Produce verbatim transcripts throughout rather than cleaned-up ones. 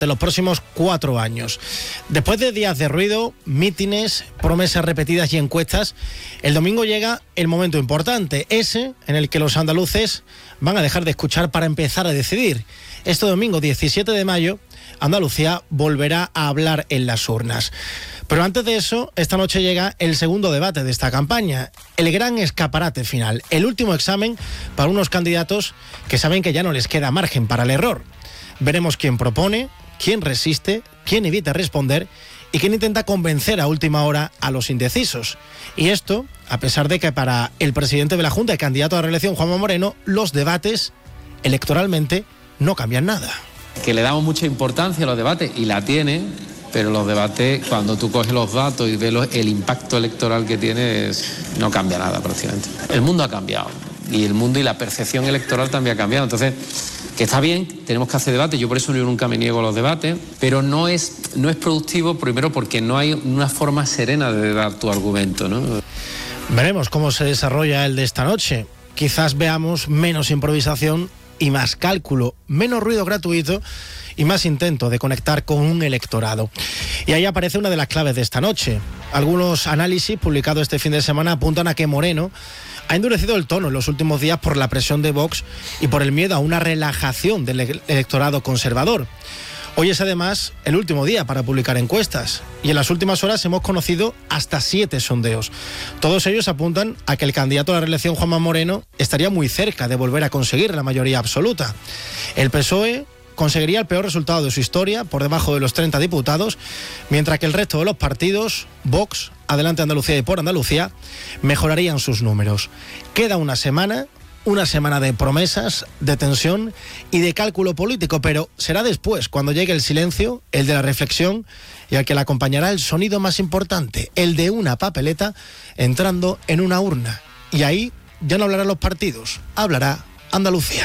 de los próximos cuatro años. Después de días de ruido, mítines, promesas repetidas y encuestas, el domingo llega el momento importante, ese en el que los andaluces van a dejar de escuchar para empezar a decidir. Este domingo diecisiete de mayo, Andalucía volverá a hablar en las urnas. Pero antes de eso, esta noche llega el segundo debate de esta campaña, el gran escaparate final, el último examen para unos candidatos que saben que ya no les queda margen para el error. Veremos quién propone, quién resiste, quién evita responder y quién intenta convencer a última hora a los indecisos. Y esto, a pesar de que para el presidente de la Junta y candidato a la reelección, Juanma Moreno, los debates electoralmente no cambian nada. Que le damos mucha importancia a los debates, y la tiene, pero los debates, cuando tú coges los datos y ves el impacto electoral que tiene, no cambia nada prácticamente. El mundo ha cambiado, y el mundo y la percepción electoral también ha cambiado. Entonces, que está bien, tenemos que hacer debate, yo por eso yo nunca me niego a los debates, pero no es, no es productivo, primero porque no hay una forma serena de dar tu argumento, ¿no? Veremos cómo se desarrolla el de esta noche. Quizás veamos menos improvisación y más cálculo, menos ruido gratuito y más intento de conectar con un electorado. Y ahí aparece una de las claves de esta noche. Algunos análisis publicados este fin de semana apuntan a que Moreno ha endurecido el tono en los últimos días por la presión de Vox y por el miedo a una relajación del electorado conservador. Hoy es además el último día para publicar encuestas y en las últimas horas hemos conocido hasta siete sondeos. Todos ellos apuntan a que el candidato a la reelección, Juanma Moreno, estaría muy cerca de volver a conseguir la mayoría absoluta. El P S O E conseguiría el peor resultado de su historia, por debajo de los treinta diputados, mientras que el resto de los partidos, Vox, Adelante Andalucía y Por Andalucía, mejorarían sus números. Queda una semana, una semana de promesas, de tensión y de cálculo político, pero será después, cuando llegue el silencio, el de la reflexión, y al que le acompañará el sonido más importante, el de una papeleta entrando en una urna. Y ahí ya no hablarán los partidos, hablará Andalucía.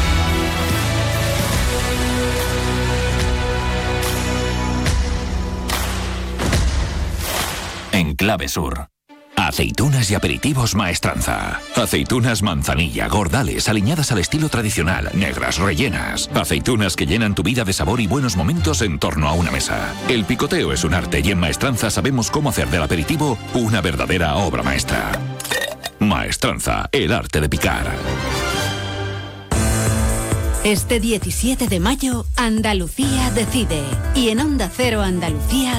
En Clave Sur. Aceitunas y aperitivos Maestranza. Aceitunas manzanilla, gordales, aliñadas al estilo tradicional, negras, rellenas. Aceitunas que llenan tu vida de sabor y buenos momentos en torno a una mesa. El picoteo es un arte y en Maestranza sabemos cómo hacer del aperitivo una verdadera obra maestra. Maestranza, el arte de picar. Este diecisiete de mayo, Andalucía decide. Y en Onda Cero Andalucía